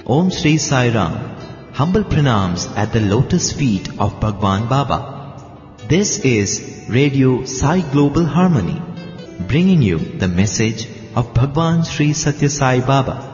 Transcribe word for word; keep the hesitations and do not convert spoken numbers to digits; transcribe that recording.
Om Shri Sai Ram. Humble pranams at the lotus feet of Bhagwan Baba. This is Radio Sai Global Harmony, bringing you the message of Bhagwan Sri Satya Sai Baba.